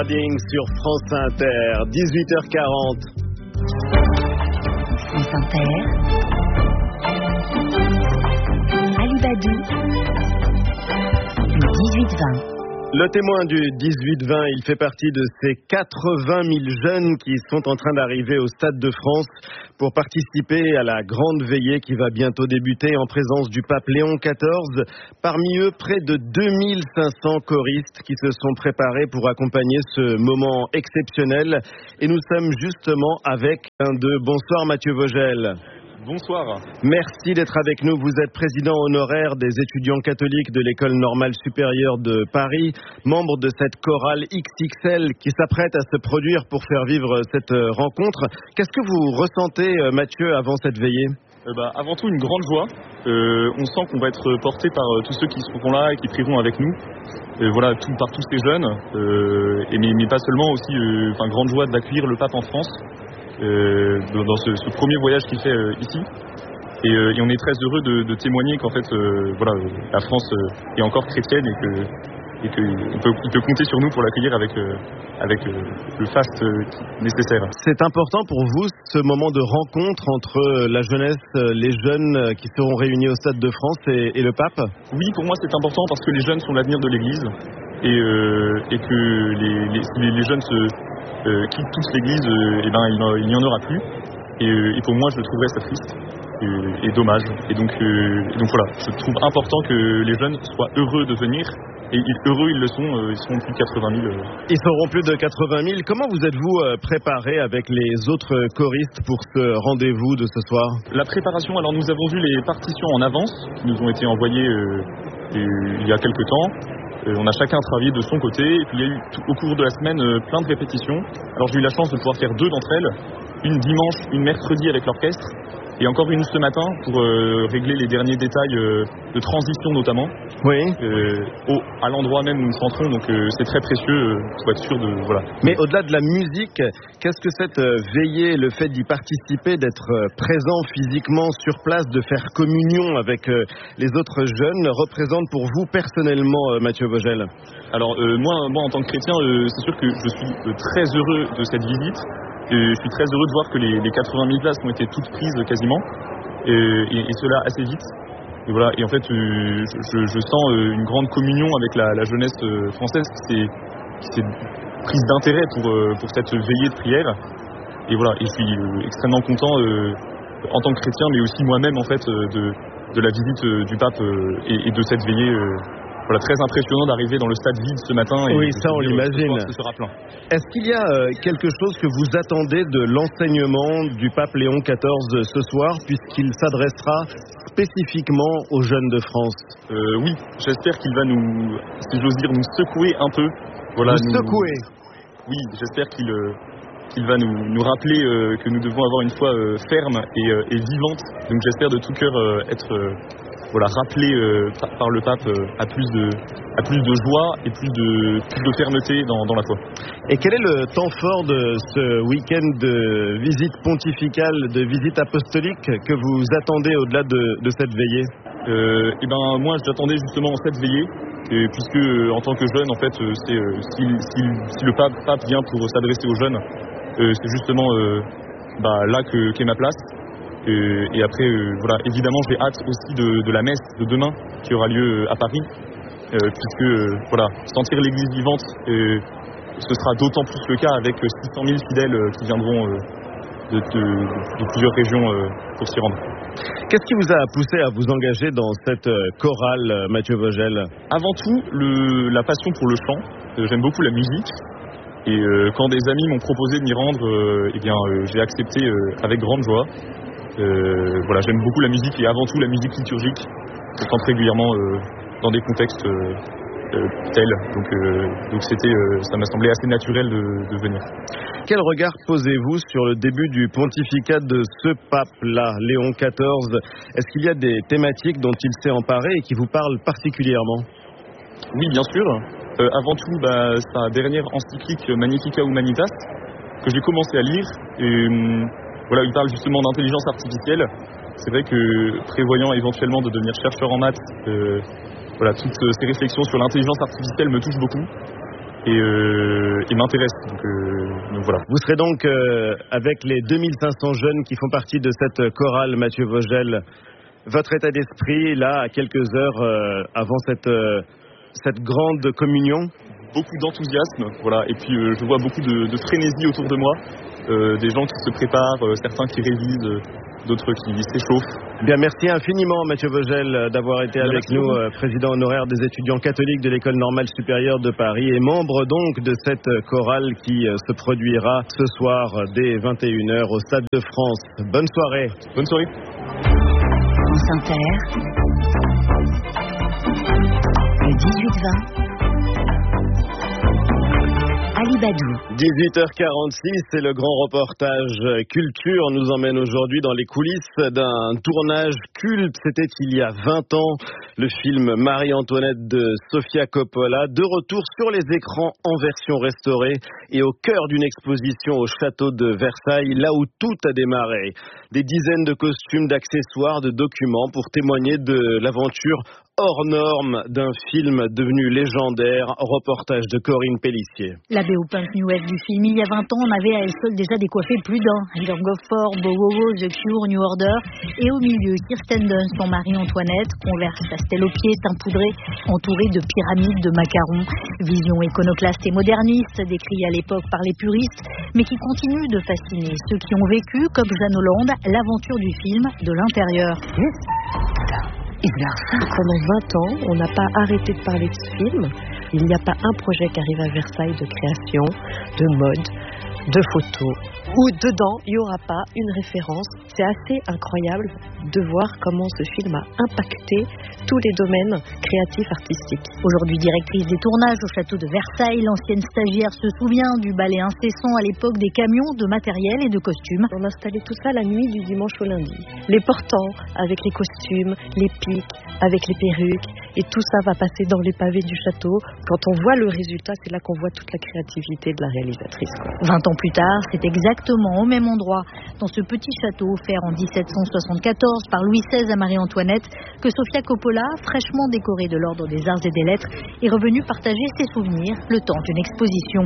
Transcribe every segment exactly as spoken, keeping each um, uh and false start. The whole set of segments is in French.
Sur France Inter, dix-huit heures quarante. France Inter. Alibadou. Le dix-huit vingt. Le témoin du dix-huit vingt, il fait partie de ces quatre-vingt mille jeunes qui sont en train d'arriver au Stade de France pour participer à la grande veillée qui va bientôt débuter en présence du pape Léon quatorze. Parmi eux, près de deux mille cinq cents choristes qui se sont préparés pour accompagner ce moment exceptionnel. Et nous sommes justement avec un d'eux. Bonsoir Mathieu Vogel. Bonsoir. Merci d'être avec nous. Vous êtes président honoraire des étudiants catholiques de l'École normale supérieure de Paris, membre de cette chorale X X L qui s'apprête à se produire pour faire vivre cette rencontre. Qu'est-ce que vous ressentez, Mathieu, avant cette veillée ? Euh bah, avant tout, une grande joie. Euh, on sent qu'on va être porté par euh, tous ceux qui seront là et qui prieront avec nous. Euh, voilà, tout, par tous ces jeunes. Euh, et mais, mais pas seulement, aussi, euh, enfin, grande joie d'accueillir le pape en France. Euh, dans ce, ce premier voyage qu'il fait euh, ici et, euh, et on est très heureux de, de témoigner qu'en fait euh, voilà, la France euh, est encore chrétienne et que et que il peut, il peut compter sur nous pour l'accueillir avec euh, avec euh, le faste euh, nécessaire. C'est important pour vous ce moment de rencontre entre la jeunesse, les jeunes qui seront réunis au Stade de France et, et le pape ? Oui, pour moi c'est important parce que les jeunes sont l'avenir de l'Église et, euh, et que les, les, les, les jeunes se Euh, quitte toute l'église, euh, et ben il n'y en aura plus. Et, euh, et pour moi, je le trouverais ça triste et, et dommage. Et donc, euh, et donc voilà, je trouve important que les jeunes soient heureux de venir. Et ils, heureux, ils le sont. Euh, ils seront plus de quatre-vingt mille. Euh. Ils seront plus de quatre-vingt mille. Comment vous êtes-vous euh, préparé avec les autres choristes pour ce rendez-vous de ce soir ? La préparation. Alors, nous avons vu les partitions en avance qui nous ont été envoyées euh, et, il y a quelques temps. Euh, on a chacun travaillé de son côté et puis il y a eu tout, au cours de la semaine euh, plein de répétitions. Alors j'ai eu la chance de pouvoir faire deux d'entre elles, une dimanche, une mercredi avec l'orchestre et encore une ce matin pour euh, régler les derniers détails euh, de transition notamment. Oui. Euh, au, à l'endroit même où nous centrons, donc euh, c'est très précieux euh, pour être sûr de voilà. Mais au-delà de la musique, qu'est-ce que cette euh, veillée, le fait d'y participer, d'être euh, présent physiquement sur place, de faire communion avec euh, les autres jeunes, représente pour vous personnellement, euh, Mathieu Vogel ? Alors euh, moi, moi en tant que chrétien, euh, c'est sûr que je suis euh, très heureux de cette visite. Et je suis très heureux de voir que les, les quatre-vingt mille places ont été toutes prises quasiment, et, et, et cela assez vite. Et voilà. Et en fait, euh, je, je sens euh, une grande communion avec la, la jeunesse euh, française qui s'est, qui s'est prise d'intérêt pour, euh, pour cette veillée de prière. Et voilà. Et je suis euh, extrêmement content euh, en tant que chrétien, mais aussi moi-même en fait euh, de, de la visite euh, du pape euh, et, et de cette veillée. Euh, Voilà, très impressionnant d'arriver dans le stade vide ce matin. Et oui, ça on l'imagine. Ce sera plein. Est-ce qu'il y a euh, quelque chose que vous attendez de l'enseignement du pape Léon quatorze ce soir, puisqu'il s'adressera spécifiquement aux jeunes de France ? euh, Oui, j'espère qu'il va nous, si j'ose dire, nous secouer un peu. Voilà, nous, nous secouer Oui, j'espère qu'il, euh, qu'il va nous, nous rappeler euh, que nous devons avoir une foi euh, ferme et, euh, et vivante. Donc j'espère de tout cœur euh, être... Euh, Voilà, rappelé euh, par, par le pape euh, à plus de à plus de joie et plus de plus de fermeté dans, dans la foi. Et quel est le temps fort de ce week-end de visite pontificale, de visite apostolique que vous attendez au-delà de, de cette veillée ? euh, Et ben moi j'attendais justement cette veillée, et puisque euh, en tant que jeune en fait euh, c'est euh, si, si, si le pape, pape vient pour s'adresser aux jeunes, euh, c'est justement euh, bah, là que qu'est ma place. Euh, et après, euh, voilà, évidemment, j'ai hâte aussi de, de la messe de demain qui aura lieu à Paris, euh, puisque euh, voilà, sentir l'Église vivante, euh, ce sera d'autant plus le cas avec six cent mille fidèles euh, qui viendront euh, de, de, de plusieurs régions euh, pour s'y rendre. Qu'est-ce qui vous a poussé à vous engager dans cette chorale, Mathieu Vogel ? Avant tout, le, la passion pour le chant. Euh, j'aime beaucoup la musique. Et euh, quand des amis m'ont proposé de m'y rendre, euh, eh bien, euh, j'ai accepté euh, avec grande joie. Euh, voilà, j'aime beaucoup la musique et avant tout la musique liturgique. Je chante régulièrement euh, dans des contextes euh, euh, tels. Donc, euh, donc c'était, euh, ça m'a semblé assez naturel de, de venir. Quel regard posez-vous sur le début du pontificat de ce pape-là, Léon quatorze ? Est-ce qu'il y a des thématiques dont il s'est emparé et qui vous parlent particulièrement ? Oui, bien sûr. Euh, avant tout, bah, sa dernière encyclique Magnificat Humanitas, que j'ai commencé à lire. Et, hum, Voilà, il parle justement d'intelligence artificielle. C'est vrai que prévoyant éventuellement de devenir chercheur en maths, euh, voilà, toutes ces réflexions sur l'intelligence artificielle me touchent beaucoup. et, euh, et m'intéresse. Donc, euh, donc voilà. Vous serez donc euh, avec les deux mille cinq cents jeunes qui font partie de cette chorale, Mathieu Vogel. Votre état d'esprit, là, à quelques heures euh, avant cette, euh, cette grande communion? Beaucoup d'enthousiasme, voilà. Et puis euh, je vois beaucoup de, de frénésie autour de moi, euh, des gens qui se préparent, euh, certains qui révisent, euh, d'autres qui s'échauffent. Bien, merci infiniment Mathieu Vogel d'avoir été avec merci nous, beaucoup. euh, président honoraire des étudiants catholiques de l'École normale supérieure de Paris et membre donc de cette chorale qui euh, se produira ce soir dès vingt et une heures au Stade de France. Bonne soirée. Bonne soirée. France Inter, le dix-huit vingt. Ali Badou. dix-huit heures quarante-six, c'est le grand reportage culture nous emmène aujourd'hui dans les coulisses d'un tournage culte. C'était il y a vingt ans, le film Marie-Antoinette de Sofia Coppola, de retour sur les écrans en version restaurée et au cœur d'une exposition au château de Versailles, là où tout a démarré. Des dizaines de costumes, d'accessoires, de documents pour témoigner de l'aventure hors norme d'un film devenu légendaire. Reportage de Corinne Pellissier. La B O Punk New Wave du film, il y a vingt ans, on avait à elle seule déjà décoiffé plus d'un. Gang of Four, Bow Wow Wow, The Cure, New Order. Et au milieu, Kirsten Dunst en Marie-Antoinette, converse pastel aux pieds, teint poudré, entourée de pyramides de macarons. Vision iconoclaste et moderniste, décrite à l'époque par les puristes, mais qui continue de fasciner ceux qui ont vécu, comme Jeanne Hollande, l'aventure du film de l'intérieur. Pendant vingt ans, on n'a pas arrêté de parler de ce film. Il n'y a pas un projet qui arrive à Versailles de création, de mode, de photos, où dedans, il n'y aura pas une référence. C'est assez incroyable de voir comment ce film a impacté tous les domaines créatifs artistiques. Aujourd'hui directrice des tournages au château de Versailles, l'ancienne stagiaire se souvient du balai incessant à l'époque des camions de matériel et de costumes. On installait tout ça la nuit du dimanche au lundi. Les portants avec les costumes, les pics, avec les perruques, et tout ça va passer dans les pavés du château. Quand on voit le résultat, c'est là qu'on voit toute la créativité de la réalisatrice. vingt ans plus tard, c'est exactement au même endroit, dans ce petit château offert en dix-sept cent soixante-quatorze par Louis seize à Marie-Antoinette, que Sofia Coppola, fraîchement décorée de l'ordre des arts et des lettres, est revenue partager ses souvenirs le temps d'une exposition.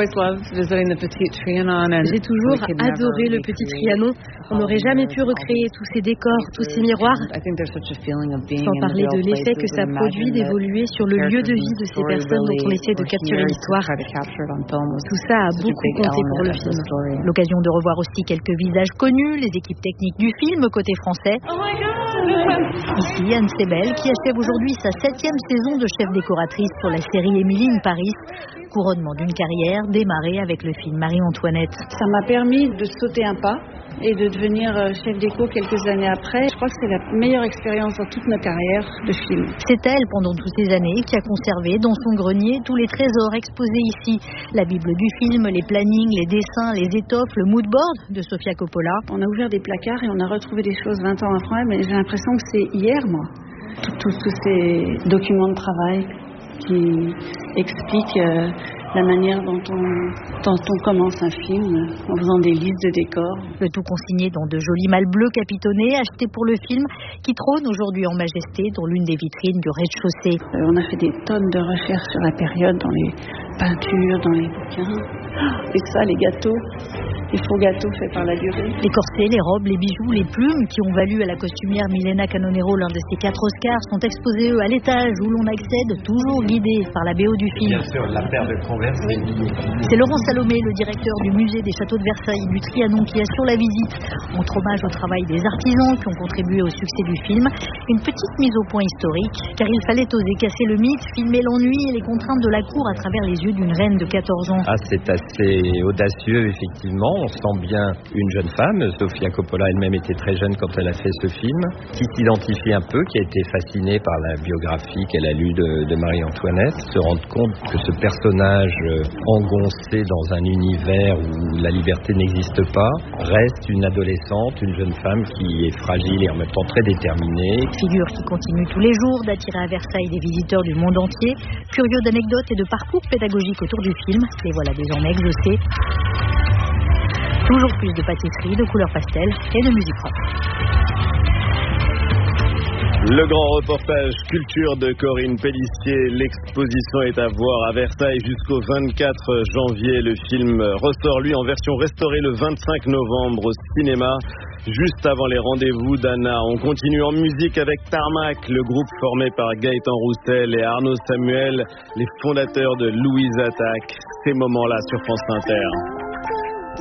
J'ai toujours adoré le petit Trianon. On n'aurait jamais pu recréer tous ces décors, tous ces miroirs, sans parler de l'effet que ça produit d'évoluer sur le lieu de vie de ces personnes dont on essaie de capturer l'histoire. Tout ça a beaucoup compté pour le film. L'occasion de revoir aussi quelques visages connus, les équipes techniques du film côté français. Ici, Anne Sebel, qui achève aujourd'hui sa septième saison de chef décoratrice sur la série Emily in Paris. Couronnement d'une carrière démarrée avec le film Marie-Antoinette. Ça m'a permis de sauter un pas et de devenir chef déco quelques années après. Je crois que c'est la meilleure expérience dans toute ma carrière de film. C'est elle, pendant toutes ces années, qui a conservé dans son grenier tous les trésors exposés ici. La Bible du film, les plannings, les dessins, les étoffes, le mood board de Sofia Coppola. On a ouvert des placards et on a retrouvé des choses vingt ans après, mais j'ai l'impression que c'est hier, moi. Tous ces documents de travail qui expliquent euh, la manière dont on, dont on commence un film, en faisant des listes de décors. Le tout consigné dans de jolis malles bleues capitonnés, achetés pour le film, qui trône aujourd'hui en majesté dans l'une des vitrines du rez-de-chaussée. Euh, on a fait des tonnes de recherches sur la période, dans les peintures, dans les bouquins. Et ça, les gâteaux, les faux gâteaux faits par la durée. Les corsets, les robes, les bijoux, les plumes qui ont valu à la costumière Milena Canonero l'un de ses quatre Oscars sont exposés eux à l'étage où l'on accède, toujours guidé par la B O du film. Bien sûr, la paire de Converse. C'est Laurent Salomé, le directeur du musée des châteaux de Versailles du Trianon, qui assure la visite. Montre hommage au travail des artisans qui ont contribué au succès du film. Une petite mise au point historique, car il fallait oser casser le mythe, filmer l'ennui et les contraintes de la cour à travers les yeux d'une reine de quatorze ans. Ah, c'est assez audacieux, effectivement. On sent bien une jeune femme. Sofia Coppola elle-même était très jeune quand elle a fait ce film, qui s'identifie un peu, qui a été fascinée par la biographie qu'elle a lue de, de Marie-Antoinette, se rendre compte que ce personnage euh, engoncé dans un univers où la liberté n'existe pas, reste une adolescente, une jeune femme qui est fragile et en même temps très déterminée. Figure qui continue tous les jours d'attirer à Versailles des visiteurs du monde entier, curieux d'anecdotes et de parcours pédagogiques autour du film. Les voilà désormais exaucés. Toujours plus de pâtisserie, de couleurs pastel et de musique rock. Le grand reportage culture de Corinne Pellissier. L'exposition est à voir à Versailles jusqu'au vingt-quatre janvier. Le film ressort, lui, en version restaurée le vingt-cinq novembre au cinéma. Juste avant les rendez-vous d'Anna, on continue en musique avec Tarmac, le groupe formé par Gaëtan Roussel et Arnaud Samuel, les fondateurs de Louise Attaque. Ces moments-là sur France Inter.